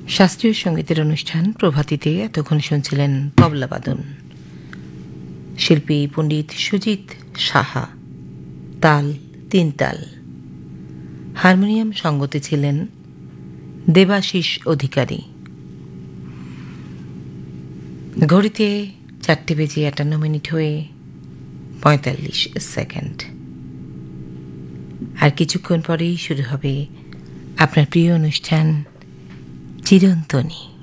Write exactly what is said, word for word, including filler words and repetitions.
শাস্ত্রীয় সঙ্গীতের অনুষ্ঠান প্রভাতীতে এতক্ষণ শুনছিলেন তবলাবাদন, শিল্পী পণ্ডিত সুজিত সাহা, তাল তিন তাল। হারমোনিয়াম সঙ্গতে ছিলেন দেবাশিস অধিকারী। ঘড়িতে চারটে বেজে আটান্ন মিনিট হয়ে পঁয়তাল্লিশ সেকেন্ড। আর কিছুক্ষণ পরেই শুরু হবে আপনার প্রিয় অনুষ্ঠান চিরন্তনী।